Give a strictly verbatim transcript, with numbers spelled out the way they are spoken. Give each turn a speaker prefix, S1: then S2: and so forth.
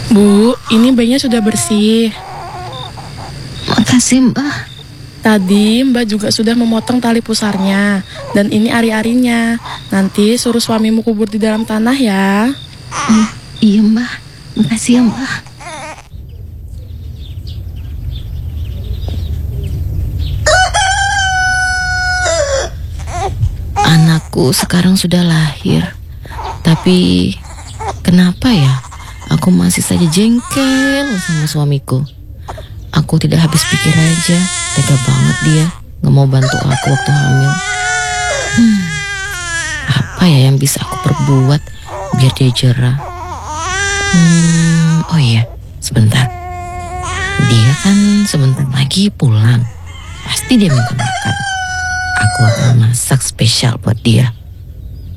S1: Bu, ini bayinya sudah bersih.
S2: Makasih Mbak.
S1: Tadi Mbak juga sudah memotong tali pusarnya. Dan ini ari-arinya. Nanti suruh suamimu kubur di dalam tanah ya.
S2: Oh, iya Mbak. Makasih ya Mbak. Anakku sekarang sudah lahir. Tapi kenapa ya aku masih saja jengkel sama suamiku. Aku tidak habis pikir aja. Tega banget dia gak mau bantu aku waktu hamil. hmm, Apa ya yang bisa aku perbuat biar dia jerah? hmm, Oh iya, sebentar. Dia kan sebentar lagi pulang. Pasti dia minta makan. Aku akan masak spesial buat dia.